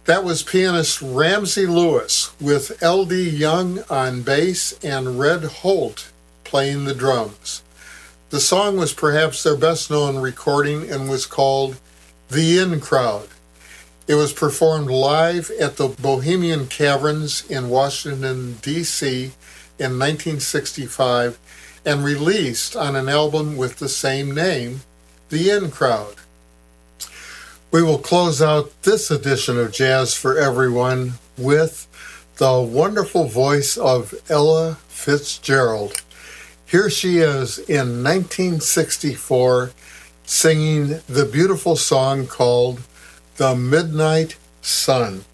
That was pianist Ramsey Lewis with L.D. Young on bass and Red Holt playing the drums. The song was perhaps their best-known recording and was called The In Crowd. It was performed live at the Bohemian Caverns in Washington, D.C. in 1965 and released on an album with the same name, The In Crowd. We will close out this edition of Jazz for Everyone with the wonderful voice of Ella Fitzgerald. Here she is in 1964 singing the beautiful song called The Midnight Sun.